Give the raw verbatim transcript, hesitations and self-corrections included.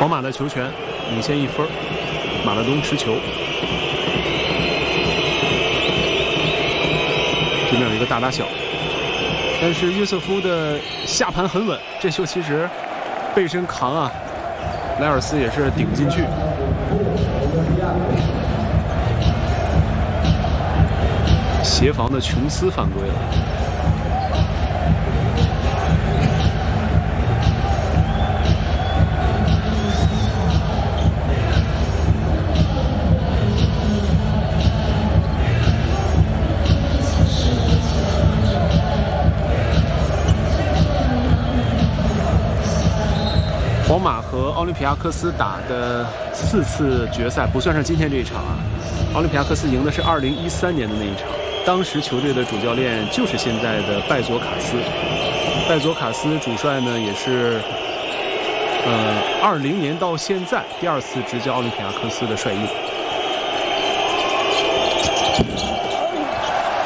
皇马的球权领先一分，马拉东持球，对面有一个大大小，但是约瑟夫的下盘很稳，这球其实背身扛啊，莱尔斯也是顶不进去。协防的琼斯犯规了。皇马和奥林匹亚科斯打的四次决赛，不算上今天这一场啊。奥林匹亚科斯赢的是二零一三年的那一场，当时球队的主教练就是现在的拜佐卡斯。拜佐卡斯主帅呢，也是呃二零年到现在第二次执教奥林匹亚科斯的帅印。